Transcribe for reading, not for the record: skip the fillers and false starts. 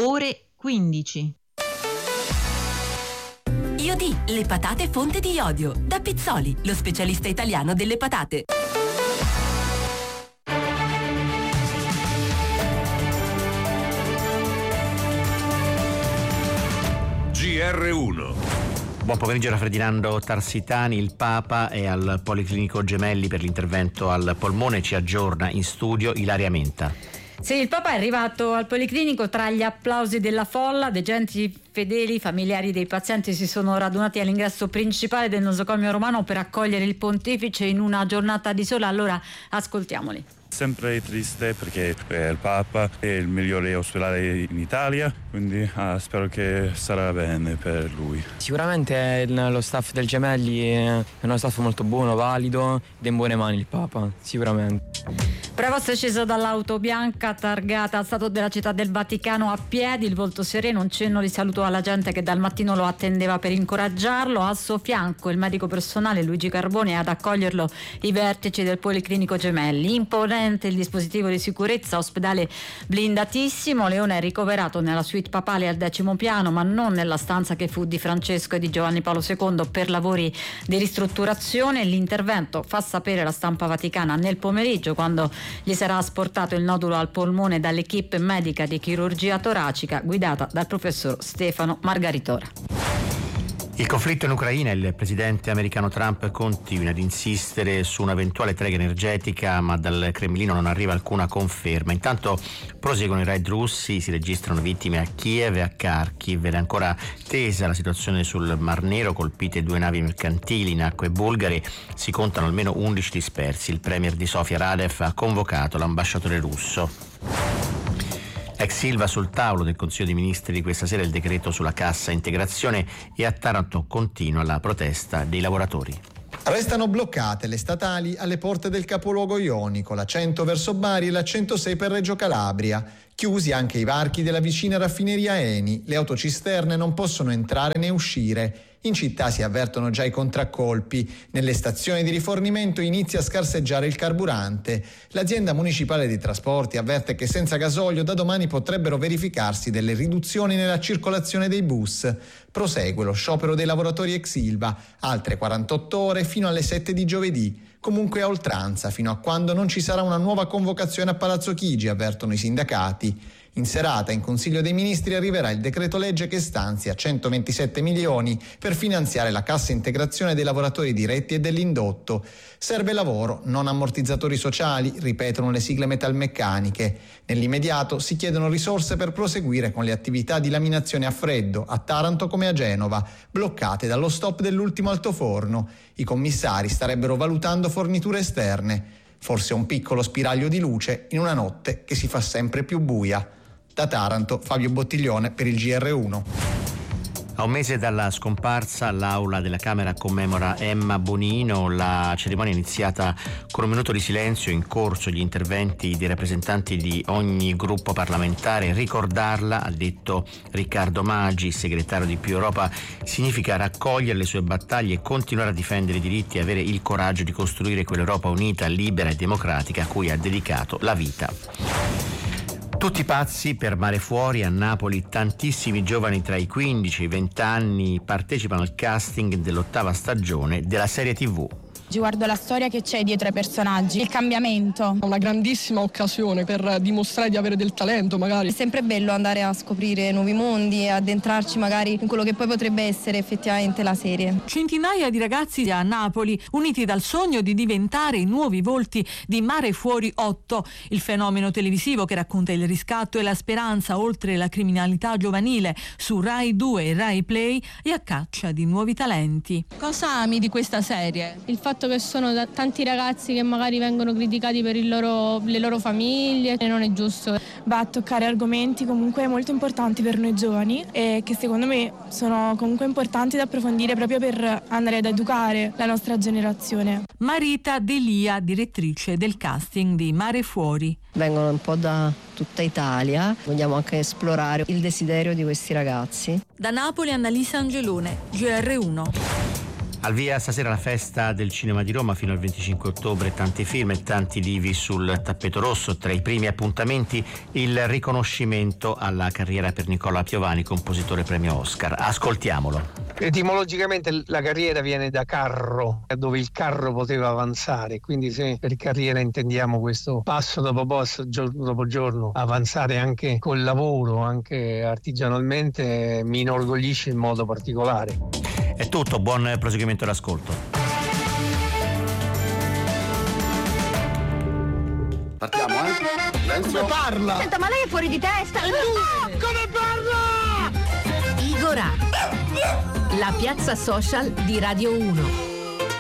ore 15. Iodi, le patate fonte di iodio. Da Pizzoli, lo specialista italiano delle patate. GR1. Buon pomeriggio da Ferdinando Tarsitani. Il Papa è al Policlinico Gemelli per l'intervento al polmone. Ci aggiorna in studio Ilaria Menta. Sì, il Papa è arrivato al Policlinico tra gli applausi della folla. Degenti fedeli, familiari dei pazienti si sono radunati all'ingresso principale del nosocomio romano per accogliere il pontefice in una giornata di sole. Allora ascoltiamoli. Sempre triste perché il Papa è il migliore ospedale in Italia, quindi spero che sarà bene per lui. Sicuramente lo staff del Gemelli è uno staff molto buono, valido ed è in buone mani il Papa, sicuramente. Prevost è sceso dall'auto bianca targata al Stato della Città del Vaticano a piedi, il volto sereno, un cenno di saluto alla gente che dal mattino lo attendeva per incoraggiarlo. Al suo fianco il medico personale Luigi Carboni e ad accoglierlo i vertici del Policlinico Gemelli. Imponente il dispositivo di sicurezza, ospedale blindatissimo. Leone è ricoverato nella suite papale al 10° piano, ma non nella stanza che fu di Francesco e di Giovanni Paolo II per lavori di ristrutturazione. L'intervento, fa sapere la stampa vaticana, nel pomeriggio, quando gli sarà asportato il nodulo al polmone dall'equipe medica di chirurgia toracica guidata dal professor Stefano Margaritora. Il conflitto in Ucraina, il presidente americano Trump continua ad insistere su un'eventuale tregua energetica, ma dal Cremlino non arriva alcuna conferma. Intanto proseguono i raid russi, si registrano vittime a Kiev e a Kharkiv ed è ancora tesa la situazione sul Mar Nero, colpite 2 navi mercantili in acque bulgare, si contano almeno 11 dispersi. Il premier di Sofia Radev ha convocato l'ambasciatore russo. Ex Ilva sul tavolo del Consiglio dei Ministri di questa sera il decreto sulla cassa integrazione e a Taranto continua la protesta dei lavoratori. Restano bloccate le statali alle porte del capoluogo ionico, la 100 verso Bari e la 106 per Reggio Calabria. Chiusi anche i varchi della vicina raffineria Eni, le autocisterne non possono entrare né uscire. In città si avvertono già i contraccolpi. Nelle stazioni di rifornimento inizia a scarseggiare il carburante. L'azienda municipale dei trasporti avverte che senza gasolio da domani potrebbero verificarsi delle riduzioni nella circolazione dei bus. Prosegue lo sciopero dei lavoratori ex Ilva, altre 48 ore fino alle 7 di giovedì. Comunque a oltranza, fino a quando non ci sarà una nuova convocazione a Palazzo Chigi, avvertono i sindacati. In serata in Consiglio dei Ministri arriverà il decreto legge che stanzia 127 milioni per finanziare la cassa integrazione dei lavoratori diretti e dell'indotto. Serve lavoro, non ammortizzatori sociali, ripetono le sigle metalmeccaniche. Nell'immediato si chiedono risorse per proseguire con le attività di laminazione a freddo, a Taranto come a Genova, bloccate dallo stop dell'ultimo altoforno. I commissari starebbero valutando forniture esterne. Forse un piccolo spiraglio di luce in una notte che si fa sempre più buia. Da Taranto, Fabio Bottiglione per il GR1. A un mese dalla scomparsa, l'Aula della Camera commemora Emma Bonino. La cerimonia è iniziata con un minuto di silenzio, in corso gli interventi dei rappresentanti di ogni gruppo parlamentare. Ricordarla, ha detto Riccardo Maggi, segretario di Più Europa, significa raccogliere le sue battaglie e continuare a difendere i diritti e avere il coraggio di costruire quell'Europa unita, libera e democratica a cui ha dedicato la vita. Tutti pazzi per Mare Fuori. A Napoli tantissimi giovani tra i 15 e i 20 anni partecipano al casting dell'8ª stagione della serie TV. Guardo la storia che c'è dietro ai personaggi, il cambiamento. Una grandissima occasione per dimostrare di avere del talento magari. È sempre bello andare a scoprire nuovi mondi e addentrarci magari in quello che poi potrebbe essere effettivamente la serie. Centinaia di ragazzi a Napoli uniti dal sogno di diventare i nuovi volti di Mare Fuori 8, il fenomeno televisivo che racconta il riscatto e la speranza oltre la criminalità giovanile su Rai 2 e Rai Play e a caccia di nuovi talenti. Cosa ami di questa serie? Il fatto che sono tanti ragazzi che magari vengono criticati per le loro famiglie e non è giusto. Va a toccare argomenti comunque molto importanti per noi giovani e che secondo me sono comunque importanti da approfondire proprio per andare ad educare la nostra generazione. Marita Delia, direttrice del casting di Mare Fuori. Vengono un po' da tutta Italia, vogliamo anche esplorare il desiderio di questi ragazzi. Da Napoli Annalisa Angelone, GR1. Al via stasera la festa del cinema di Roma fino al 25 ottobre, tanti film e tanti livi sul tappeto rosso. Tra i primi appuntamenti il riconoscimento alla carriera per Nicola Piovani, compositore premio Oscar. Ascoltiamolo. Etimologicamente la carriera viene da carro, dove il carro poteva avanzare, quindi se per carriera intendiamo questo passo dopo passo, giorno dopo giorno, avanzare anche col lavoro, anche artigianalmente, mi inorgoglisce in modo particolare. È tutto, buon proseguimento d'ascolto. Partiamo, Come parla? Senta, ma lei è fuori di testa! Come parla? Igorà, la piazza social di Radio 1.